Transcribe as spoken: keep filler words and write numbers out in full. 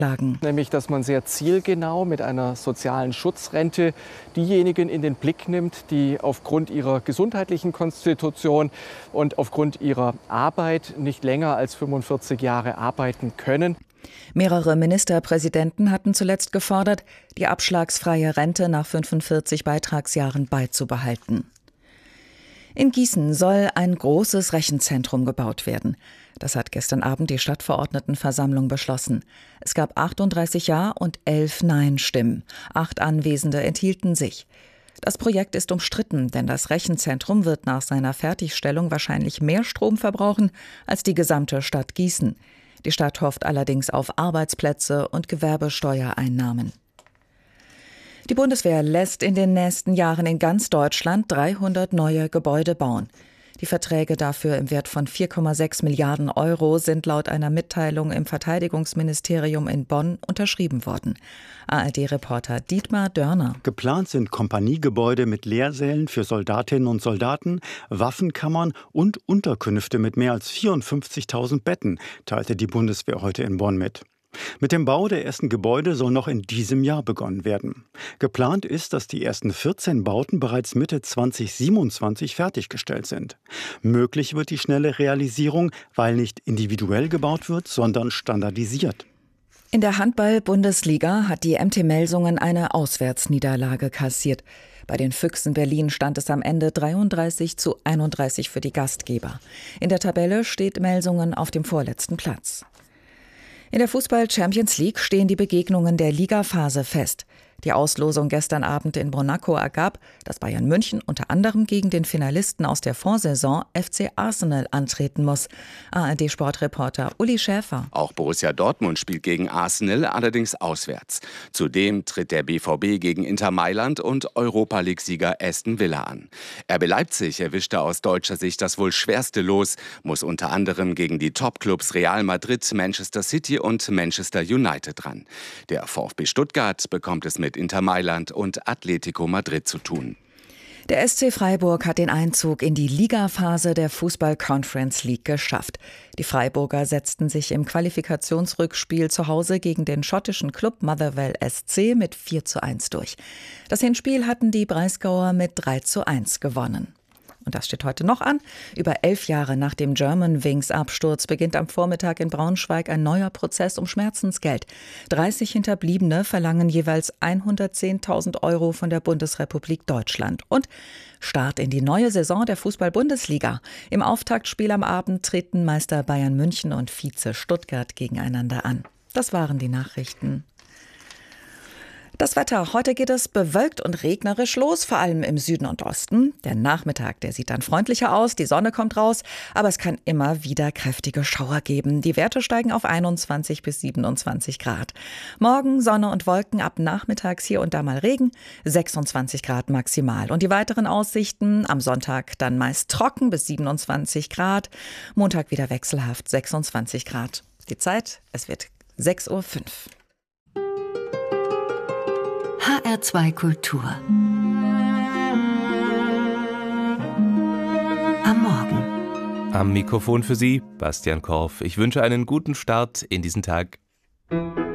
Nämlich, dass man sehr zielgenau mit einer sozialen Schutzrente diejenigen in den Blick nimmt, die aufgrund ihrer gesundheitlichen Konstitution und aufgrund ihrer Arbeit nicht länger als fünfundvierzig Jahre arbeiten können. Mehrere Ministerpräsidenten hatten zuletzt gefordert, die abschlagsfreie Rente nach fünfundvierzig Beitragsjahren beizubehalten. In Gießen soll ein großes Rechenzentrum gebaut werden. Das hat gestern Abend die Stadtverordnetenversammlung beschlossen. Es gab achtunddreißig Ja- und elf Nein-Stimmen. Acht Anwesende enthielten sich. Das Projekt ist umstritten, denn das Rechenzentrum wird nach seiner Fertigstellung wahrscheinlich mehr Strom verbrauchen als die gesamte Stadt Gießen. Die Stadt hofft allerdings auf Arbeitsplätze und Gewerbesteuereinnahmen. Die Bundeswehr lässt in den nächsten Jahren in ganz Deutschland dreihundert neue Gebäude bauen. Die Verträge dafür im Wert von vier Komma sechs Milliarden Euro sind laut einer Mitteilung im Verteidigungsministerium in Bonn unterschrieben worden. A R D-Reporter Dietmar Dörner. Geplant sind Kompaniegebäude mit Lehrsälen für Soldatinnen und Soldaten, Waffenkammern und Unterkünfte mit mehr als vierundfünfzigtausend Betten, teilte die Bundeswehr heute in Bonn mit. Mit dem Bau der ersten Gebäude soll noch in diesem Jahr begonnen werden. Geplant ist, dass die ersten vierzehn Bauten bereits Mitte zweitausendsiebenundzwanzig fertiggestellt sind. Möglich wird die schnelle Realisierung, weil nicht individuell gebaut wird, sondern standardisiert. In der Handball-Bundesliga hat die M T Melsungen eine Auswärtsniederlage kassiert. Bei den Füchsen Berlin stand es am Ende dreiunddreißig zu einunddreißig für die Gastgeber. In der Tabelle steht Melsungen auf dem vorletzten Platz. In der Fußball-Champions League stehen die Begegnungen der Ligaphase fest. Die Auslosung gestern Abend in Monaco ergab, dass Bayern München unter anderem gegen den Finalisten aus der Vorsaison F C Arsenal antreten muss. A R D-Sportreporter Uli Schäfer. Auch Borussia Dortmund spielt gegen Arsenal, allerdings auswärts. Zudem tritt der B V B gegen Inter Mailand und Europa-League-Sieger Aston Villa an. R B Leipzig erwischte aus deutscher Sicht das wohl schwerste Los, muss unter anderem gegen die Top-Clubs Real Madrid, Manchester City und Manchester United ran. Der VfB Stuttgart bekommt es mit Inter Mailand und Atletico Madrid zu tun. Der S C Freiburg hat den Einzug in die Ligaphase der Fußball-Conference League geschafft. Die Freiburger setzten sich im Qualifikationsrückspiel zu Hause gegen den schottischen Club Motherwell S C mit vier zu eins durch. Das Hinspiel hatten die Breisgauer mit drei zu eins gewonnen. Und das steht heute noch an. Über elf Jahre nach dem Germanwings-Absturz beginnt am Vormittag in Braunschweig ein neuer Prozess um Schmerzensgeld. dreißig Hinterbliebene verlangen jeweils hundertzehntausend Euro von der Bundesrepublik Deutschland. Und Start in die neue Saison der Fußball-Bundesliga. Im Auftaktspiel am Abend treten Meister Bayern München und Vize Stuttgart gegeneinander an. Das waren die Nachrichten. Das Wetter. Heute geht es bewölkt und regnerisch los, vor allem im Süden und Osten. Der Nachmittag, der sieht dann freundlicher aus, die Sonne kommt raus, aber es kann immer wieder kräftige Schauer geben. Die Werte steigen auf einundzwanzig bis siebenundzwanzig Grad. Morgen Sonne und Wolken, ab nachmittags hier und da mal Regen, sechsundzwanzig Grad maximal. Und die weiteren Aussichten: am Sonntag dann meist trocken bis siebenundzwanzig Grad, Montag wieder wechselhaft sechsundzwanzig Grad. Die Zeit, es wird sechs Uhr fünf. H R zwei Kultur. Am Morgen. Am Mikrofon für Sie, Bastian Korf. Ich wünsche einen guten Start in diesen Tag.